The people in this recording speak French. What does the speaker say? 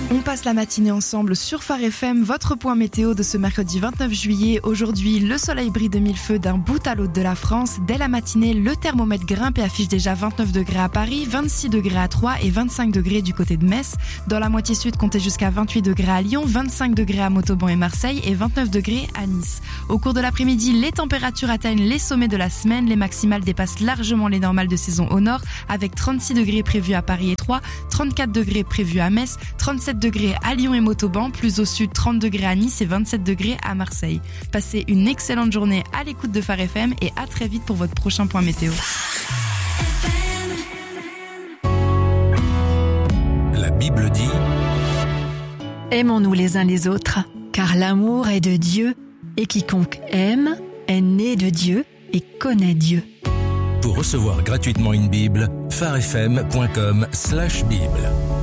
On passe la matinée ensemble sur Phare FM, votre point météo de ce mercredi 29 juillet. Aujourd'hui, le soleil brille de mille feux d'un bout à l'autre de la France. Dès la matinée, le thermomètre grimpe et affiche déjà 29 degrés à Paris, 26 degrés à Troyes et 25 degrés du côté de Metz. Dans la moitié sud, comptez jusqu'à 28 degrés à Lyon, 25 degrés à Montauban et Marseille et 29 degrés à Nice. Au cours de l'après-midi, les températures atteignent les sommets de la semaine. Les maximales dépassent largement les normales de saison au nord, avec 36 degrés prévus à Paris et Troyes, 34 degrés prévus à Metz, 37 degrés à Lyon et Montauban, plus au sud 30 degrés à Nice et 27 degrés à Marseille. Passez une excellente journée à l'écoute de Phare FM et à très vite pour votre prochain point météo. La Bible dit: Aimons-nous les uns les autres, car l'amour est de Dieu, et quiconque aime est né de Dieu et connaît Dieu. Pour recevoir gratuitement une Bible, pharefm.com/Bible.